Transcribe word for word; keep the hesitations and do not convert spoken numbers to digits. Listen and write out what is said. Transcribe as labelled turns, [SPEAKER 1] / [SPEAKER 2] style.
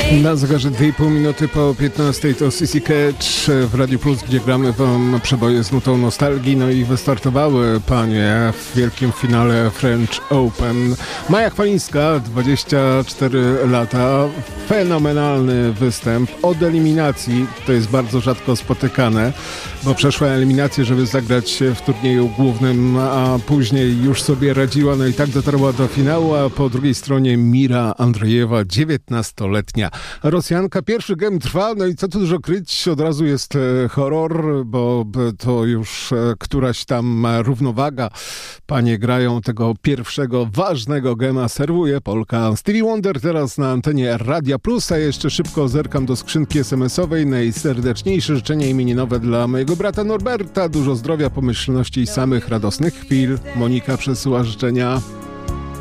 [SPEAKER 1] Na zegarze dwie i pół minuty po piętnastej to C C Catch w Radiu Plus, gdzie gramy wam przeboje z nutą nostalgii. No i wystartowały panie w wielkim finale French Open. Maja Chwalińska, dwadzieścia cztery lata, fenomenalny występ od eliminacji. To jest bardzo rzadko spotykane, bo przeszła eliminację, żeby zagrać w turnieju głównym, a później już sobie radziła, no i tak dotarła do finału, a po drugiej stronie Mira Andrejewa, dziewiętnastoletnia Rosjanka. Pierwszy game trwa, no i co tu dużo kryć, od razu jest e, horror, bo to już e, któraś tam równowaga. Panie grają tego pierwszego ważnego gema, serwuje Polka. Stevie Wonder teraz na antenie Radia Plus, a jeszcze szybko zerkam do skrzynki es em esowej. Najserdeczniejsze życzenia imieninowe dla mojego brata Norberta. Dużo zdrowia, pomyślności i samych radosnych chwil. Monika przesyła życzenia.